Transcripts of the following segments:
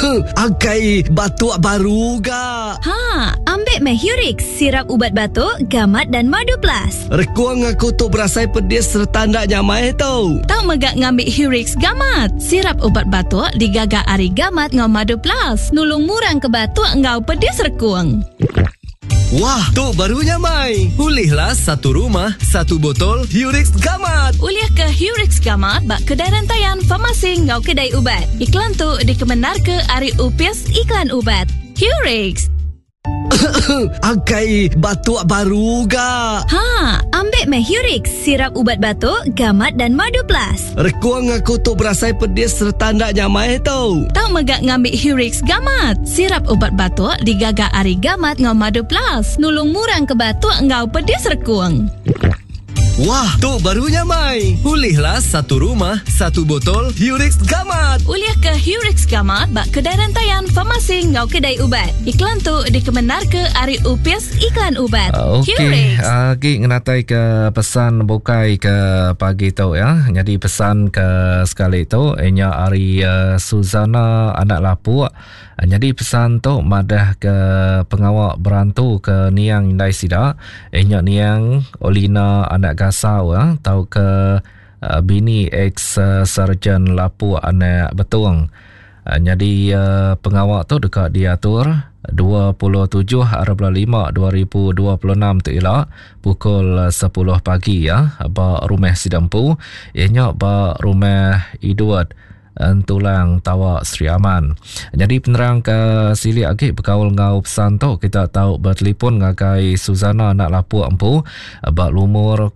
Angkai batuk baru ga? Ambil Hurix, sirap ubat batuk, gamat dan madu plus. Rekuang aku tu berasai pedis serta ndak nyamai tau. Tahu megak ngambil Hurix gamat. Sirap ubat batuk digagak ari gamat ngau madu plus. Nulung murang ke batuk ngau pedis rekuang. Wah, tu barunya Mai. Pulihlah satu rumah, satu botol Hurix Gamat. Uliah ke Hurix Gamat bak kedai rantaian farmasi ngau kedai ubat. Iklan tu dikemenar ke ari UPS iklan ubat. Hurix. Angkai batuk baru ga? Ambil Hurix, sirap ubat batuk, gamat dan madu plus. Rekuang aku tu berasai pedis serta ndak nyamai tau. Tahu megak ngambil Hurix gamat. Sirap ubat batuk digagak ari gamat ngau madu plus. Nulung murang ke batuk ngau pedis rekuang. Wah, tu barunya Mai. Pulihlah satu rumah, satu botol Hurix Gamat. Uliah ke Hurix Gamat bak kedai rantaian farmasi ngau kedai ubat. Iklan tu dikemenar ke ari UPS iklan ubat. Okey, Gi ngenatai ke pesan bukai ke pagi tu ya. Jadi pesan ke sekali tu enya ari Suzana anak Lapuk. Jadi pesan tu madah ke pengawak berantu ke Niang Indai Sida. Enya Niang Olina anak Gasau ya. Tahu ke bini ex sarjan Lapuk anak Betuang. Jadi pengawak tu dekat diatur 27/5/2026 tu ialah pukul 10 pagi ya. Ba rumah Sidampu. Ianya ba rumah Iduat Tulang Tawak Sri Aman. Jadi penerang ke sili lagi berkaul ngau pesan tu kita tahu bertelefon ngagai Suzana anak Lapuk empu bak lumur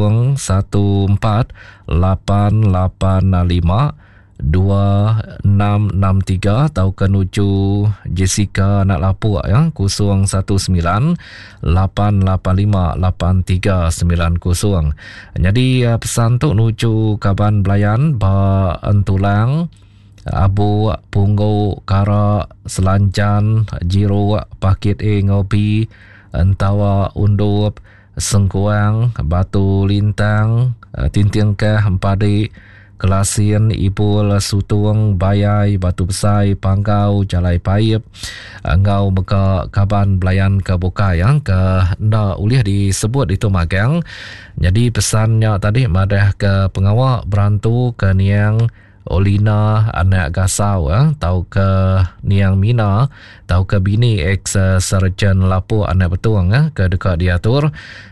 01488526663 tahu ke nuju Jessica anak Lapuk ya 01988583990. Jadi pesan tu nuju Kaban Belayan ba Entulang Abu Punggu Kara Selanjan Jiro Pakit Ngopi Entawa Undup Sengkuang Batu Lintang Tintingkah Empadi Kelasian Ibul Sutung Bayai Batu Besai Panggau Jalai Paip Ngau Meka Kaban Belayan ke Buka yang ke nda uliah disebut itu magang. Jadi pesannya tadi madah ke pengawak berantu ke Niang Olina anak Gasau tahu ke Niang Mina tahu ke bini ex sarjan Lapuk anak Betuang ke dekat diatur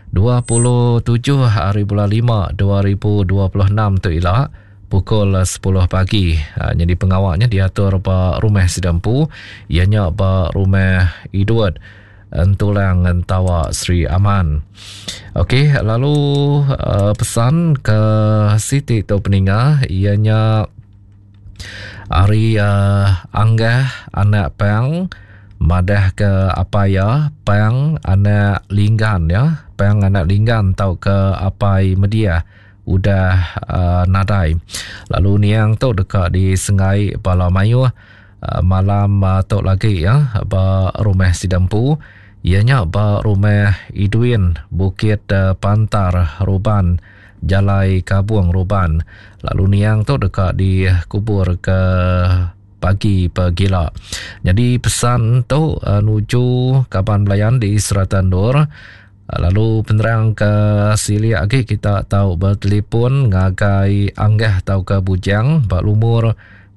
27/5/2026 tu ialah pukul 10 pagi. Jadi pengawaknya diatur ba rumah Sidampu ianya ba rumah Iduat Tulang Tawa Sri Aman. Okey, lalu pesan ke Siti tu peningah ianya Ari Anggah anak Pang madah ke Apaya Pang anak Linggan ya. Pang anak Linggan tahu ke Apai Media udah nadai. Lalu Niang tu dekat di Sengai Bala Mayu malam tu lagi ya ba rumah Sidampu ianya ba rumah Idwin Bukit Pantar Ruban Jalai Kabuang Ruban. Lalu Niang tu dekat di kubur ke pagi pegila. Jadi pesan tu nuju Kaban Belayan di Seratan Dur. Lalu penerang ke sili lagi kita tahu bertelefon ngagai Anggah tahu ke Bujang bak lumur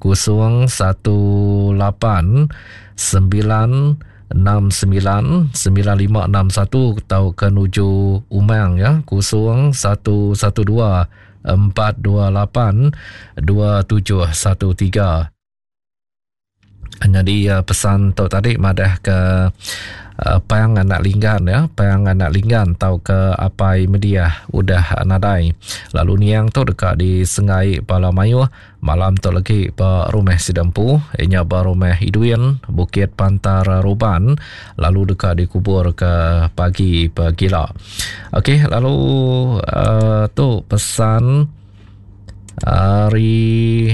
018699561 tahu ke nuju Umang ya 0114282713. Jadi pesan tu tadi madah ke Pang anak Linggan ya, Pang anak Linggan tahu ke Apai Media udah nadai. Lalu Niang tu dekat di Sengai Bala Mayu malam tu lagi ba rumah Sidampu ianya ba rumah Idwin Bukit Pantar Ruban lalu dekat dikubur ke pagi pegila. Okey, lalu tu pesan hari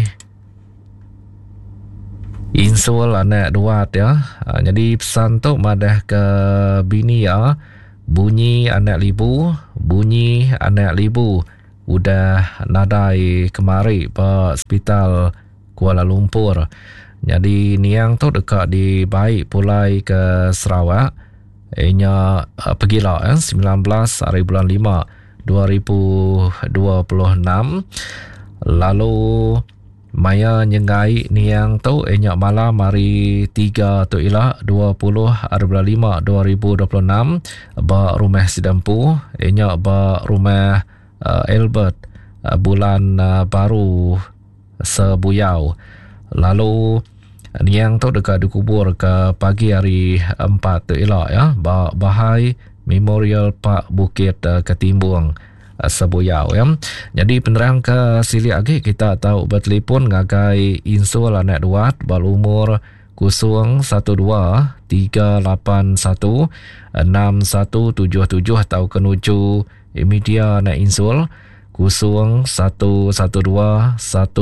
Insul anak Duat ya. Jadi pesan tu madah ke bini ya. Bunyi anak Libu, bunyi anak Libu udah nadai kemari ke hospital Kuala Lumpur. Jadi niang tu dekat di baik pulai ke Sarawak. Ianya pergilah 19 hari bulan 5 2026. Lalu maya nyengai niang tu ianya malam hari 3 tu ialah 20 hari bulan 5 2026 ba rumah Sidampu. Ianya ba rumah Albert bulan baru Sebuyau. Lalu niang tu dekat dikubur ke pagi hari 4 tu ialah ya Bahai Memorial Park Bukit Ketimbang Sebuyau ya. Jadi penerang ke sili lagi kita tahu bertelefon ngagai insul anak duat berumur 012 381 6177 atau kenuju media anak insul 0112 137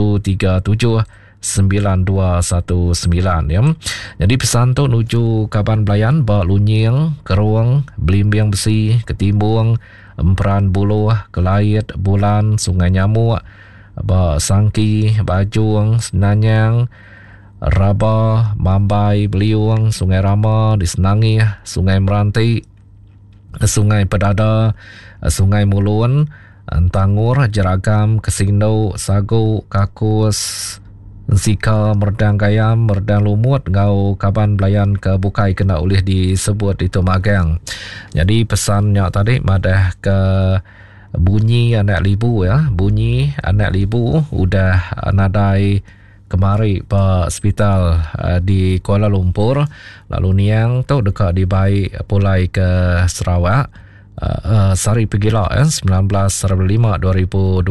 9219 ya. Jadi pesan tu nuju Kaban Belayan ba Lunying, Keruang, Belimbing Besi, Ketimbang, Emperan Buluh, Kelait, Bulan, Sungai Nyamuk, ba Sangki, Bajung, Senanyang, Rabah, Mambai, Beliung, Sungai Rama, Disenangi, Sungai Meranti, Sungai Pedada, Sungai Mulun, Tangur, Jeragam, Kesindo, Sagu, Kakus, Sika, Merdang Gayam, Merdang Lumut, Ngau Kaban Belayan ke Bukai kena oleh disebut itu magang. Jadi pesannya tadi madah ke bunyi anak libu ya. Bunyi anak libu udah nadai kemari ke hospital di Kuala Lumpur. Lalu niang tu dekat di baik pulai ke Sarawak. Sari pergilah 19 5 2026.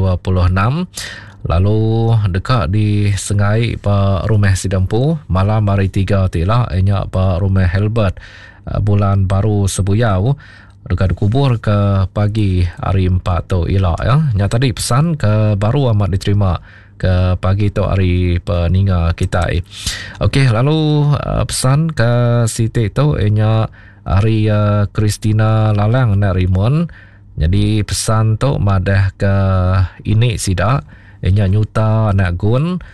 Lalu dekat di Sengai pa rumah Sidampu malam hari 3 tilah ianya pa rumah Helbert bulan baru Sebuyau dekat kubur ke pagi hari 4 tu ialah ya. Nya tadi pesan ke baru amat diterima ke pagi tu hari peninga kita. Okey, lalu pesan ke Siti tu ianya hari Christina Lalang nak Rimon. Jadi pesan tu madah ke ini sidak ianya nyuta anak gun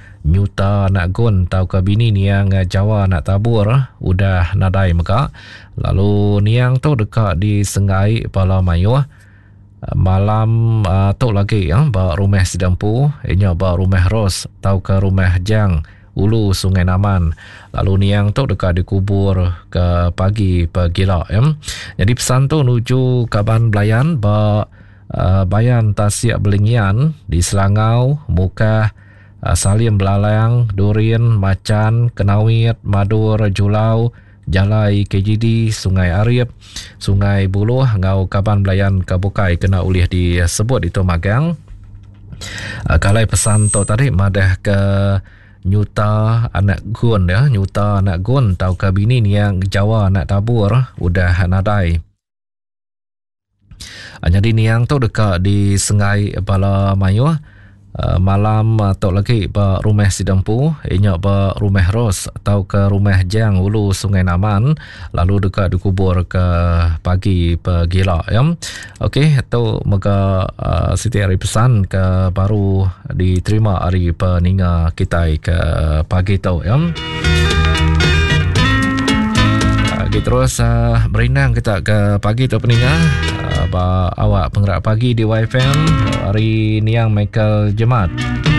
tau ke bini niang Jawa nak tabur udah nadai meka. Lalu niang tu dekat di Sengai Pala Mayuh malam tu lagi ya ba rumah Sidampu ianya ba rumah Ros tau ke rumah Jang Ulu Sungai Naman. Lalu niang tu dekat dikubur ke pagi pagila ya. Jadi pesan tu nuju Kaban Belayan ba Bayan Tasik Belingian di Selangau, Mukah, Salim Belalang, Durin, Macan, Kenawit, Madur, Julau, Jalai, KGD, Sungai Arif, Sungai Buluh, Ngau Kaban Belayan Kabukai kena ulih disebut itu magang. Kalau pesan tu tadi madah ke nyuta anak gun ya, nyuta anak gun tau ke bini yang Jawa nak tabur udah nadai. Jadi niang tu dekat di Sengai Pala Mayuh malam tu lagi ba rumah Sidampu ianya ba rumah Ros atau ke rumah Jang Ulu Sungai Naman. Lalu dekat dikubur ke pagi pagila ya. Okey, tu maka Siti hari pesan ke baru diterima hari peninga kita ke pagi tu ya. Terus berenang kita ke pagi tu peninga awak penggerak pagi di YFM hari niang Michael Jemat.